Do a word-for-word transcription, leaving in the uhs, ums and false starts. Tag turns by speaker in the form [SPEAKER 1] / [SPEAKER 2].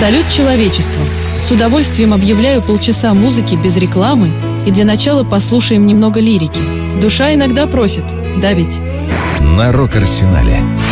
[SPEAKER 1] Салют человечеству! С удовольствием объявляю полчаса музыки без рекламы, и для начала послушаем немного лирики. Душа иногда просит, да ведь?
[SPEAKER 2] На Рок-Арсенале